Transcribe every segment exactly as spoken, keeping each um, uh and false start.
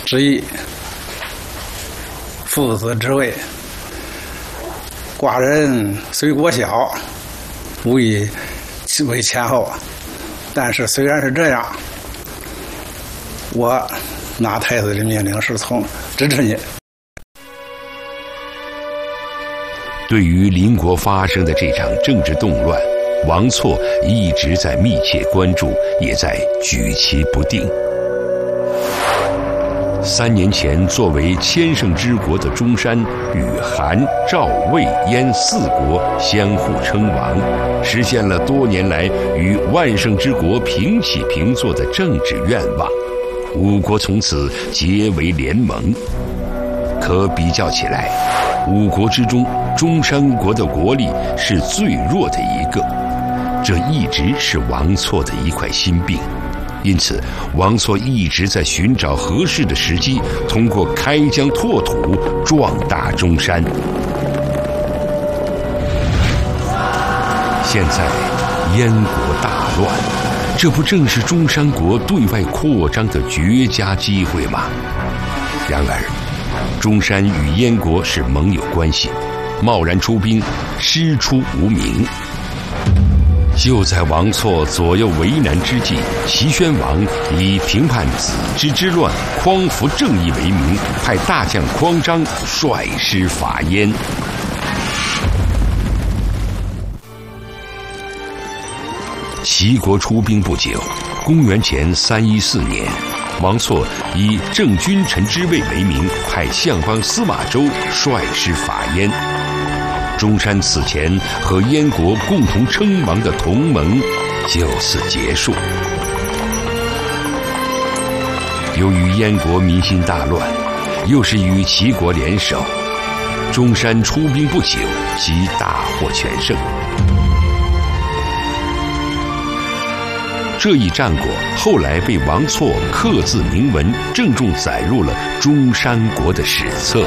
之一，父子之位。寡人虽国小，无以为前后，但是虽然是这样，我拿太子的命令是从支持你。 对于邻国发生的这场政治动乱，王错一直在密切关注，也在举棋不定。三年前，作为千乘之国的中山与韩、赵、魏、燕四国相互称王，实现了多年来与万乘之国平起平坐的政治愿望。五国从此结为联盟。可比较起来，五国之中，中山国的国力是最弱的一个，这一直是王错的一块心病。因此，王错一直在寻找合适的时机，通过开疆拓土壮大中山。现在燕国大乱，这不正是中山国对外扩张的绝佳机会吗？然而，中山与燕国是盟友关系，贸然出兵，师出无名。就在王错左右为难之际，齐宣王以平叛子之之乱、匡扶正义为名，派大将匡章率师伐燕。齐国出兵不久，公元前三一四年，王错以正君臣之位为名，派相邦司马周率师伐燕。中山此前和燕国共同称王的同盟就此结束。由于燕国民心大乱，又是与齐国联手，中山出兵不久即大获全胜。这一战果后来被王错刻字铭文，郑重载入了中山国的史册。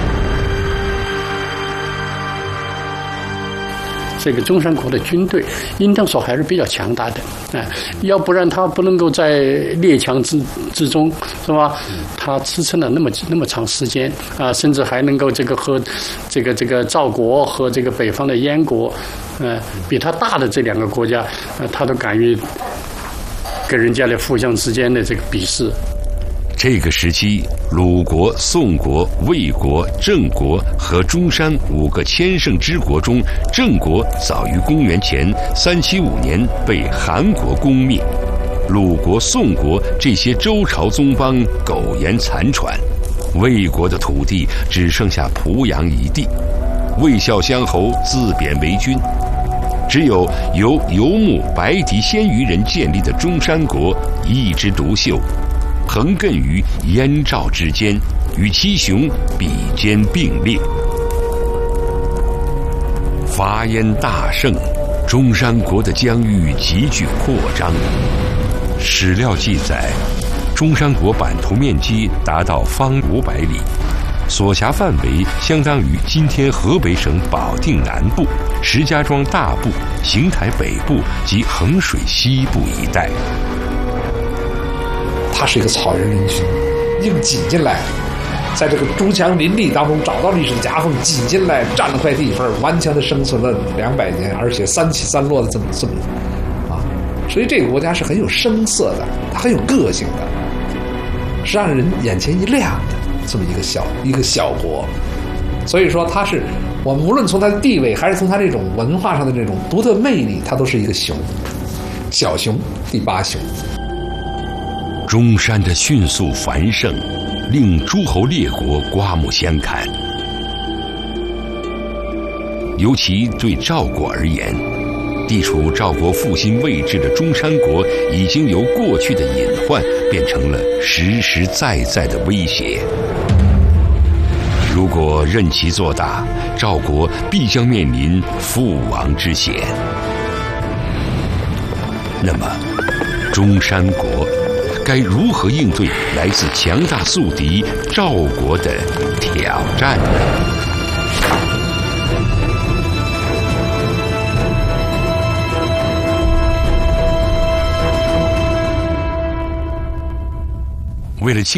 这个中山国的军队应当说还是比较强大的，哎，要不然他不能够在列强之之中，是吧？他支撑了那么那么长时间啊，甚至还能够这个和这个这个赵国和这个北方的燕国，呃，比他大的这两个国家，呃，他都敢于跟人家的互相之间的这个比试。 这个时期，鲁国、宋国、魏国、郑国和中山五个千乘之国中，郑国早于公元前三七五年被韩国攻灭，鲁国、宋国这些周朝宗邦苟延残喘，魏国的土地只剩下濮阳一地，魏孝襄侯自贬为君，只有由游牧白狄鲜于人建立的中山国一枝独秀，横亘于燕赵之间，与七雄比肩并列。伐燕大胜，中山国的疆域急剧扩张。史料记载，中山国版图面积达到方五百里，所辖范围相当于今天河北省保定南部、石家庄大部、邢台北部及衡水西部一带。 它是一个草原人群，硬挤进来，在这个诸强林立当中找到历史夹缝，挤进来占了块地方，顽强的生存了两百年，而且三起三落的这么这么啊，所以这个国家是很有声色的，它很有个性的，是让人眼前一亮的这么一个小一个小国。所以说，它是我们无论从它的地位，还是从它这种文化上的这种独特魅力，它都是一个熊，小熊，第八熊。 中山的迅速繁盛，令诸侯列国刮目相看。尤其对赵国而言，地处赵国复兴位置的中山国，已经由过去的隐患变成了实实在在的威胁。如果任其做大，赵国必将面临覆亡之险。那么，中山国该如何应对来自强大宿敌赵国的挑战呢？为了庆